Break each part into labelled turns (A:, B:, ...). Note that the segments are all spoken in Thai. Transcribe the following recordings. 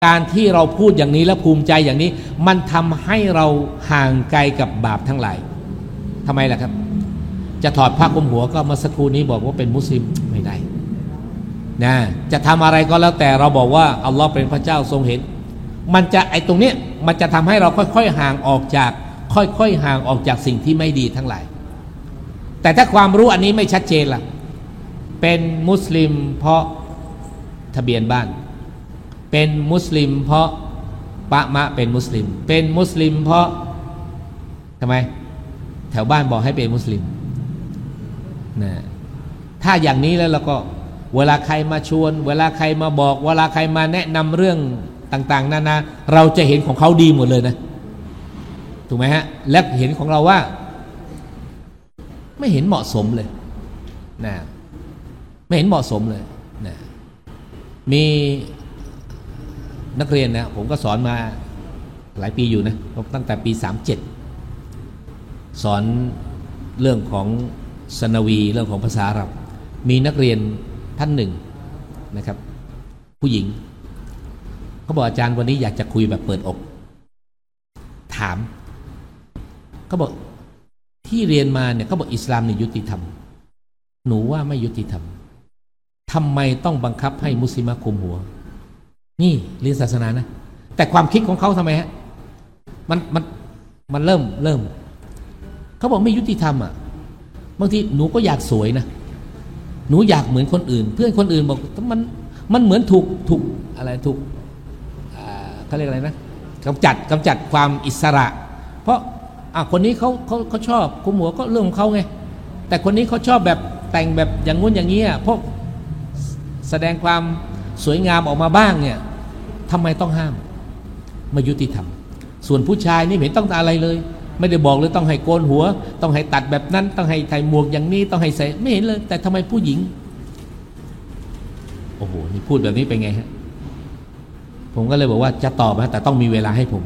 A: การที่เราพูดอย่างนี้และภูมิใจอย่างนี้มันทำให้เราห่างไกลกับบาปทั้งหลายทำไมล่ะครับจะถอดผ้าคลุมหัวก็เมื่อสักครู่นี้บอกว่าเป็นมุสลิมไม่ได้นะจะทำอะไรก็แล้วแต่เราบอกว่าอัลลอฮ์เป็นพระเจ้าทรงเห็นมันจะไอ้ตรงเนี้ยมันจะทำให้เราค่อยๆห่างออกจากค่อยๆห่างออกจากสิ่งที่ไม่ดีทั้งหลายแต่ถ้าความรู้อันนี้ไม่ชัดเจนล่ะเป็นมุสลิมเพราะทะเบียนบ้านเป็นมุสลิมเพราะปะมะเป็นมุสลิมเป็นมุสลิมเพราะทำไมแถวบ้านบอกให้เป็นมุสลิมนะถ้าอย่างนี้แล้วเราก็เวลาใครมาชวนเวลาใครมาบอกเวลาใครมาแนะนำเรื่องต่างๆนานาเราจะเห็นของเขาดีหมดเลยนะถูกไหมฮะและเห็นของเราว่าไม่เห็นเหมาะสมเลยนะไม่เห็นเหมาะสมเลยนะมีนักเรียนนะผมก็สอนมาหลายปีอยู่นะตั้งแต่ปี37สอนเรื่องของสนวีเรื่องของภาษาอาหรับมีนักเรียนท่านหนึ่งนะครับผู้หญิงเขาบอกอาจารย์วันนี้อยากจะคุยแบบเปิดอกถามเขาบอกที่เรียนมาเนี่ยเขาบอกอิสลามเนี่ยยุติธรรมหนูว่าไม่ยุติธรรมทำไมต้องบังคับให้มุสลิมคุมหัวนี่เรียนศาสนานะแต่ความคิดของเขาทำไมฮะมันเริ่มเขาบอกไม่ยุติธรรมอ่ะบางทีหนูก็อยากสวยนะหนูอยากเหมือนคนอื่นเพื่อนคนอื่นบอกมันเหมือนถูกอะไรถูกเขาเรียกอะไรนะกำจัดความอิสระ เพราะคนนี้เขาชอบคุมหัวก็เรื่องของเขาไงแต่คนนี้เขาชอบแบบแต่งแบบอย่างงู้นอย่างนี้พวกแสดงความสวยงามออกมาบ้างเนี่ยทำไมต้องห้ามไม่ยุติธรรมส่วนผู้ชายนี่ไม่เห็นต้องอะไรเลยไม่ได้บอกเลยต้องให้โกนหัวต้องให้ตัดแบบนั้นต้องให้ใส่หมวกอย่างนี้ต้องให้ใส่ไม่เห็นเลยแต่ทำไมผู้หญิงโอ้โหนี่พูดแบบนี้เป็นไงฮะผมก็เลยบอกว่าจะตอบนะแต่ต้องมีเวลาให้ผม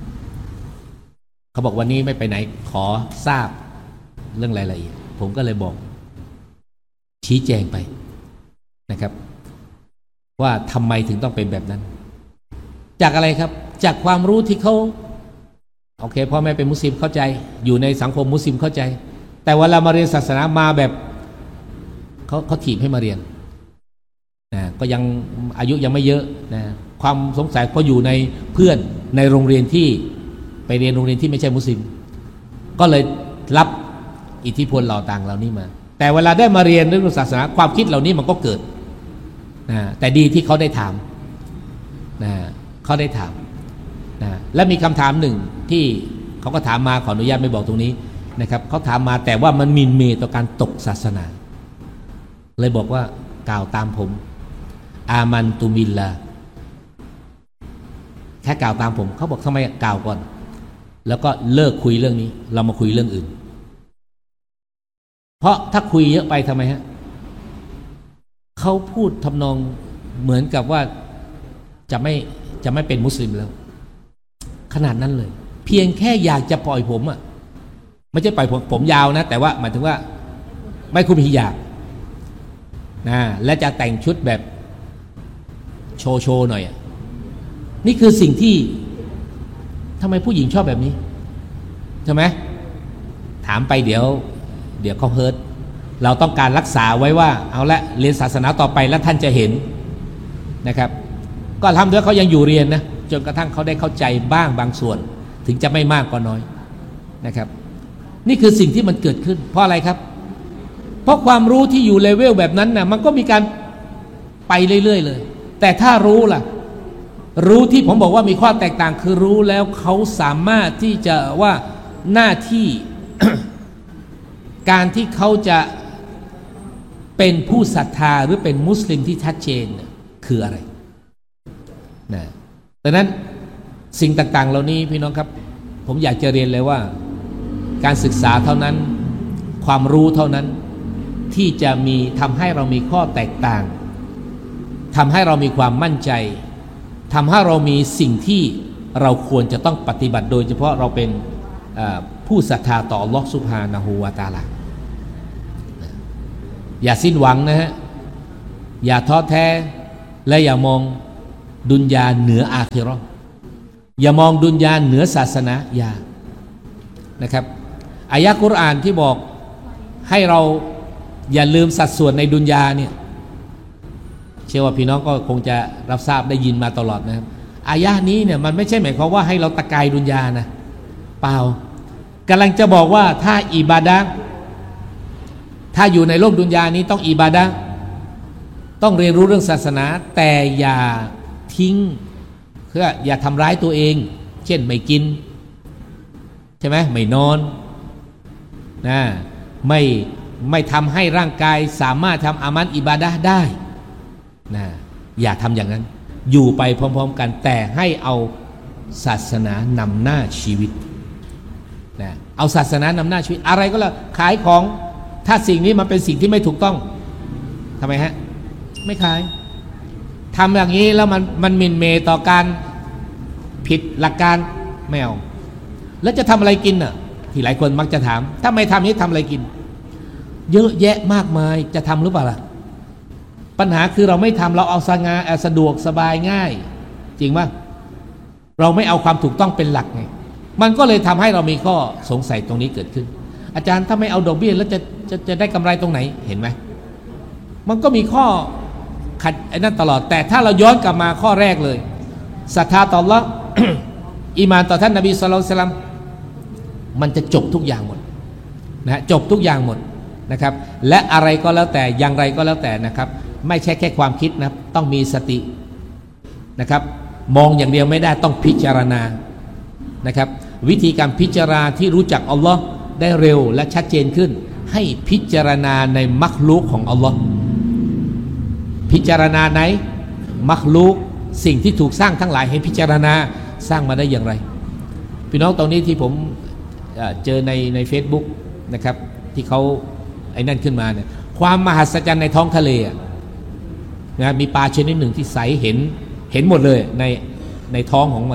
A: เขาบอกวันนี้ไม่ไปไหนขอทราบเรื่องรายละเอียดผมก็เลยบอกชี้แจงไปนะครับว่าทำไมถึงต้องเป็นแบบนั้นจากอะไรครับจากความรู้ที่เขาโอเคพ่อแม่เป็นมุสลิมเข้าใจอยู่ในสังคมมุสลิมเข้าใจแต่เวลามาเรียนศาสนามาแบบเขาถีบให้มาเรียนนะก็ยังอายุยังไม่เยอะนะความสงสัยเพราะอยู่ในเพื่อนในโรงเรียนที่ไปเรียนโรงเรียนที่ไม่ใช่มุสลิมก็เลยรับอิทธิพลเหล่าต่างเหล่านี้มาแต่เวลาได้มาเรียนเรื่องศาสนาความคิดเหล่านี้มันก็เกิดนะแต่ดีที่เขาได้ถามนะเขาได้ถามนะและมีคำถามหนึ่งที่เขาก็ถามมาขออนุญาตไม่บอกตรงนี้นะครับเขาถามมาแต่ว่ามันมินเมต่อการตกศาสนาเลยบอกว่ากล่าวตามผมอามันตุมิลลาแค่กล่าวตามผมเขาบอกทำไมกล่าวก่อนแล้วก็เลิกคุยเรื่องนี้เรามาคุยเรื่องอื่นเพราะถ้าคุยเยอะไปทำไมฮะเขาพูดทำนองเหมือนกับว่าจะไม่เป็นมุสลิมแล้วขนาดนั้นเลยเพียงแค่อยากจะปล่อยผมอ่ะไม่ใช่ปล่อยผมยาวนะแต่ว่าหมายถึงว่าไม่คุมฮิญาบนะและจะแต่งชุดแบบโชว์หน่อยนี่คือสิ่งที่ทำไมผู้หญิงชอบแบบนี้ใช่ไหมถามไปเดี๋ยวเขาเฮิร์ตเราต้องการรักษาไว้ว่าเอาละเรียนศาสนาต่อไปแล้วท่านจะเห็นนะครับก็ทำด้วยเขายังอยู่เรียนนะจนกระทั่งเขาได้เข้าใจบ้างบางส่วนถึงจะไม่มากก็น้อยนะครับนี่คือสิ่งที่มันเกิดขึ้นเพราะอะไรครับเพราะความรู้ที่อยู่เลเวลแบบนั้นนะมันก็มีการไปเรื่อยๆเลยแต่ถ้ารู้ล่ะรู้ที่ผมบอกว่ามีข้อแตกต่างคือรู้แล้วเขาสามารถที่จะว่าหน้าที่ การที่เขาจะเป็นผู้ศรัทธาหรือเป็นมุสลิมที่ชัดเจนคืออะไรนะดังนั้นสิ่งต่างๆเหล่านี้พี่น้องครับผมอยากจะเรียนเลยว่าการศึกษาเท่านั้นความรู้เท่านั้นที่จะมีทำให้เรามีข้อแตกต่างทำให้เรามีความมั่นใจทำให้เรามีสิ่งที่เราควรจะต้องปฏิบัติโดยเฉพาะเราเป็นผู้ศรัทธาต่ออัลลอฮฺซุบฮานะฮูวะตะอาลาอย่าสิ้นหวังนะฮะอย่าท้อแท้และอย่ามองดุนยาเหนืออาคิเราะห์อย่ามองดุนยาเหนือศาสนาอย่านะครับอายะห์กุรอานที่บอกให้เราอย่าลืมสัดส่วนในดุนยาเนี่ยเชื่อว่าพี่น้องก็คงจะรับทราบได้ยินมาตลอดนะครับอายะห์นี้เนี่ยมันไม่ใช่หมายความว่าให้เราตะกายดุนยานะเปล่ากำลังจะบอกว่าถ้าอิบาดะห์ถ้าอยู่ในโลกดุนยานี้ต้องอิบาดะห์ต้องเรียนรู้เรื่องศาสนาแต่อย่าทิ้งเพื่ออย่าทำร้ายตัวเองเช่นไม่กินใช่ไหมไม่นอนนะไม่ทำให้ร่างกายสามารถทำอามัลอิบาดะห์ได้นะอย่าทำอย่างนั้นอยู่ไปพร้อมๆกันแต่ให้เอาศาสนานำหน้าชีวิตนะเอาศาสนานำหน้าชีวิตอะไรก็แล้วขายของถ้าสิ่งนี้มันเป็นสิ่งที่ไม่ถูกต้องทำไมฮะไม่ขายทำอย่างนี้แล้วมันหมิ่นเมย์ต่อการผิดหลักการไม่เอาแล้วจะทำอะไรกินน่ะที่หลายคนมักจะถามถ้าไม่ทำนี้ทำอะไรกินเยอะแยะมากมายจะทำหรือเปล่าล่ะปัญหาคือเราไม่ทำเราเอาสะดวกสบายง่ายจริงป่ะเราไม่เอาความถูกต้องเป็นหลักไงมันก็เลยทำให้เรามีข้อสงสัยตรงนี้เกิดขึ้นอาจารย์ถ้าไม่เอาดอกเบี้ยแล้วจะได้กำไรตรงไหนเห็นไหมมันก็มีข้อขัดไอ้นั่นตลอดแต่ถ้าเราย้อนกลับมาข้อแรกเลยศรัทธาต่ออัลเลาะห์ อีมานต่อท่านนบีศ็อลลัลลอฮุอะลัยฮิวะซัลลัมมันจะจบทุกอย่างหมดนะจบทุกอย่างหมดนะครับและอะไรก็แล้วแต่อย่างไรก็แล้วแต่นะครับไม่ใช่แค่ความคิดนะต้องมีสตินะครับมองอย่างเดียวไม่ได้ต้องพิจารณานะครับวิธีการพิจารณาที่รู้จักอัลลอฮ์ได้เร็วและชัดเจนขึ้นให้พิจารณาในมักลุกของอัลลอฮ์พิจารณาในมักลุกสิ่งที่ถูกสร้างทั้งหลายให้พิจารณาสร้างมาได้อย่างไรพี่น้องตรงนี้ที่ผมเจอใน Facebook นะครับที่เขาไอ้นั่นขึ้นมาเนี่ยความมหัศจรรย์ในท้องทะเลนะมีปลาชนิดหนึ่งที่ใสเห็นหมดเลยในท้องของมัน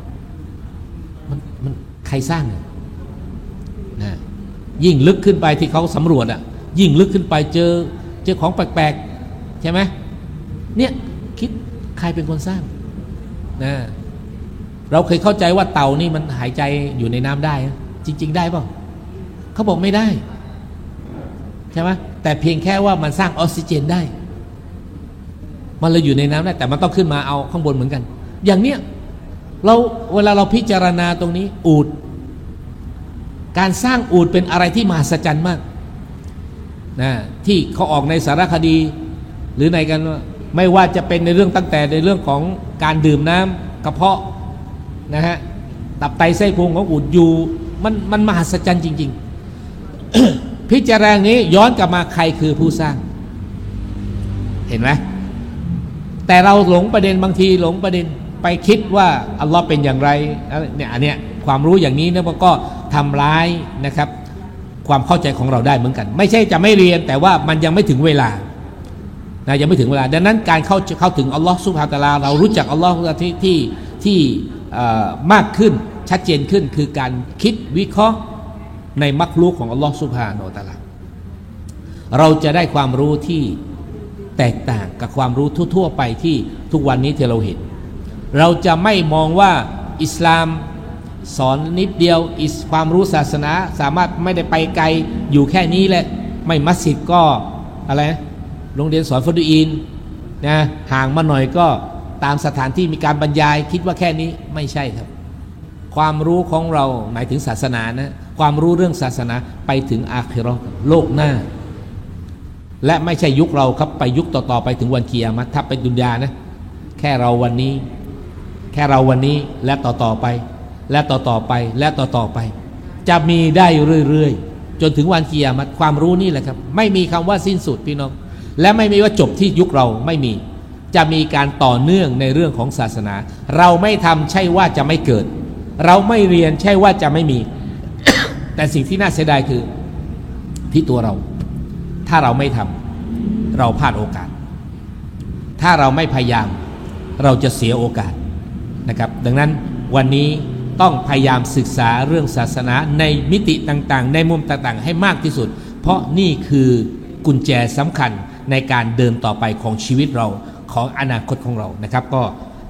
A: ใครสร้างนะยิ่งลึกขึ้นไปที่เขาสำรวจยิ่งลึกขึ้นไปเจอของแปลกๆใช่ไหมเนี่ยคิดใครเป็นคนสร้างนะเราเคยเข้าใจว่าเต่านี่มันหายใจอยู่ในน้ำได้จริงๆได้ป่ะเขาบอกไม่ได้ใช่ไหมแต่เพียงแค่ว่ามันสร้างออกซิเจนได้มันเลยอยู่ในน้ำได้แต่มันต้องขึ้นมาเอาข้างบนเหมือนกันอย่างเนี้ยเวลาเราพิจารณาตรงนี้อูฐการสร้างอูฐเป็นอะไรที่มหัศจรรย์มากนะที่เขาออกในสารคดีหรือในกันไม่ว่าจะเป็นในเรื่องตั้งแต่ในเรื่องของการดื่มน้ำกระเพาะนะฮะตับไตไส้พุงของอูฐอยู่มันมหัศจรรย์จริงๆ พิจารณานี้ย้อนกลับมาใครคือผู้สร้างเห็นไหมแต่เราหลงประเด็นบางทีหลงประเด็นไปคิดว่าอัลลอฮ์เป็นอย่างไรเนี่ยอันเนี้ยความรู้อย่างนี้เนี่ยมันก็ทำร้ายนะครับความเข้าใจของเราได้เหมือนกันไม่ใช่จะไม่เรียนแต่ว่ามันยังไม่ถึงเวลานะยังไม่ถึงเวลาดังนั้นการเข้าถึงอัลลอฮ์ซุบฮานะฮูวะตะอาลาเรารู้จักอัลลอฮ์ที่มากขึ้นชัดเจนขึ้นคือการคิดวิเคราะห์ในมักลุกของอัลลอฮ์ซุบฮานะฮูวะตะอาลาเราจะได้ความรู้ที่แตกต่างกับความรู้ทั่วๆไปที่ทุกวันนี้ที่เราเห็นเราจะไม่มองว่าอิสลามสอนนิดเดียวความรู้ศาสนาสามารถไม่ได้ไปไกลอยู่แค่นี้แหละไม่มัสยิดก็อะไรโรงเรียนสอนฟอดูอีนนะห่างมาหน่อยก็ตามสถานที่มีการบรรยายคิดว่าแค่นี้ไม่ใช่ครับความรู้ของเราหมายถึงศาสนานะความรู้เรื่องศาสนาไปถึงอาคิเราะห์โลกหน้าและไม่ใช่ยุคเราครับไปยุคต่อๆไปถึงวันกิยามะฮ์ถ้าเป็นดุนยานะแค่เราวันนี้และต่อไปและต่อไปและต่อไปจะมีได้เรื่อยๆจนถึงวันกิยามะฮ์ความรู้นี่แหละครับไม่มีคำว่าสิ้นสุดพี่น้องและไม่มีว่าจบที่ยุคเราไม่มีจะมีการต่อเนื่องในเรื่องของศาสนาเราไม่ทำใช่ว่าจะไม่เกิดเราไม่เรียนใช่ว่าจะไม่มี แต่สิ่งที่น่าเสียดายคือที่ตัวเราถ้าเราไม่ทำเราพลาดโอกาสถ้าเราไม่พยายามเราจะเสียโอกาสนะครับดังนั้นวันนี้ต้องพยายามศึกษาเรื่องศาสนาในมิติต่างๆในมุมต่างๆให้มากที่สุดเพราะนี่คือกุญแจสำคัญในการเดินต่อไปของชีวิตเราของอนาคตของเรานะครับก็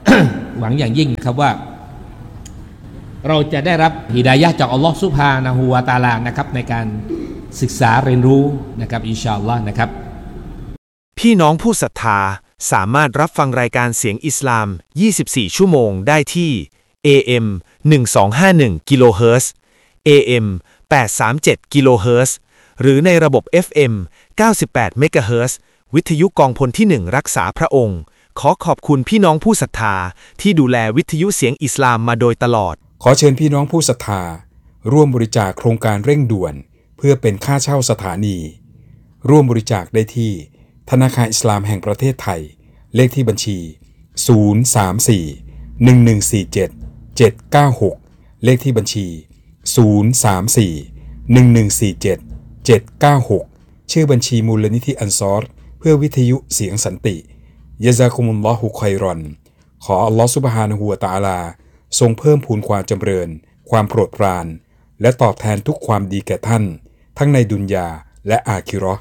A: หวังอย่างยิ่งครับว่าเราจะได้รับฮิดายะห์จากอัลลอฮฺซุบฮานะฮูวะตะอาลานะครับในการศึกษาเรียนรู้นะครับอินชาอัลลอฮ์นะครับ
B: พี่น้องผู้ศรัทธาสามารถรับฟังรายการเสียงอิสลาม24ชั่วโมงได้ที่ AM 1251กิโลเฮิรตซ์ AM 837กิโลเฮิรตซ์หรือในระบบ FM 98เมกะเฮิรตซ์วิทยุกองพลที่1รักษาพระองค์ขอขอบคุณพี่น้องผู้ศรัทธาที่ดูแลวิทยุเสียงอิสลามมาโดยตลอด
C: ขอเชิญพี่น้องผู้ศรัทธาร่วมบริจาคโครงการเร่งด่วนเพื่อเป็นค่าเช่าสถานีร่วมบริจาคได้ที่ธนาคารอิสลามแห่งประเทศไทยเลขที่บัญชี034-1147-796เลขที่บัญชี034-1147-796ชื่อบัญชีมูลนิธิอันซอรเพื่อวิทยุเสียงสันติยะซากุมุลลอฮุค็อยรอนขออัลลอฮฺซุบฮานะฮูวะตะอาลาทรงเพิ่มพูนความจำเริญความโปรดปรานและตอบแทนทุกความดีแก่ท่านทั้งในดุนยาและอาคิเราะห์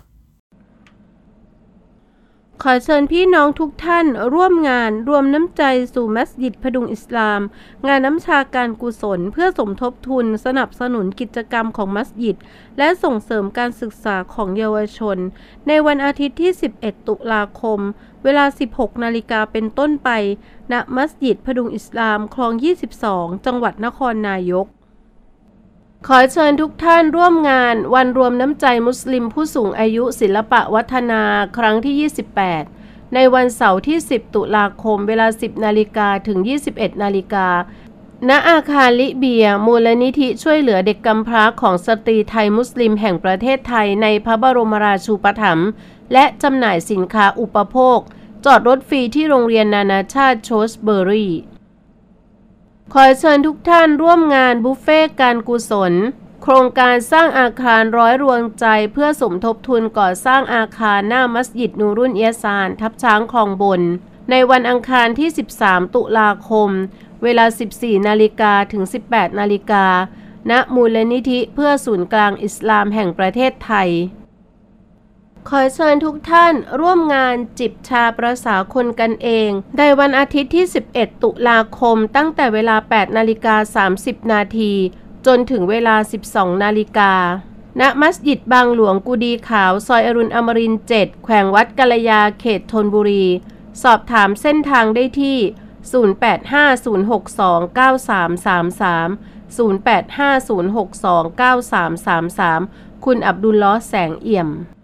D: ขอเชิญพี่น้องทุกท่านร่วมงานรวมน้ำใจสู่มัสยิดพดุงอิสลามงานน้ำชาการกุศลเพื่อสมทบทุนสนับสนุนกิจกรรมของมัสยิดและส่งเสริมการศึกษาของเยาวชนในวันอาทิตย์ที่11ตุลาคมเวลา 16 นาฬิกาเป็นต้นไปณมัสยิดพดุงอิสลามคลอง 22 จังหวัดนครนายกขอเชิญทุกท่านร่วมงานวันรวมน้ำใจมุสลิมผู้สูงอายุศิลปะวัฒนาครั้งที่ 28ในวันเสาร์ที่ 10 ตุลาคมเวลา 10 นาฬิกาถึง 21 นาฬิกาณอาคารลิเบียมูลนิธิช่วยเหลือเด็กกำพร้าของสตรีไทยมุสลิมแห่งประเทศไทยในพระบรมราชูปถัมภ์และจำหน่ายสินค้าอุปโภคจอดรถฟรีที่โรงเรียนนานาชาติโชสเบอรี่ขอเชิญทุกท่านร่วมงานบุฟเฟ่การกุศลโครงการสร้างอาคาร100 รวงใจเพื่อสมทบทุนก่อสร้างอาคารหน้ามัสยิดนูรุนเอียซานทับช้างคลองบนในวันอังคารที่ 13 ตุลาคมเวลา 14 นาฬิกาถึง 18 นาฬิกาณมูลนิธิเพื่อศูนย์กลางอิสลามแห่งประเทศไทยขอเชิญทุกท่านร่วมงานจิบชาประสาคนกันเองในวันอาทิตย์ที่ 11 ตุลาคมตั้งแต่เวลา 8:30 นาทีจนถึงเวลา 12 นาฬิกาณมัสยิดบางหลวงกุดีขาวซอยอรุณอมรินทร์ 7 แขวงวัดกัลยาเขตธนบุรีสอบถามเส้นทางได้ที่ 0850629333 0850629333 คุณอับดุลลอฮ์แสงเอี่ยม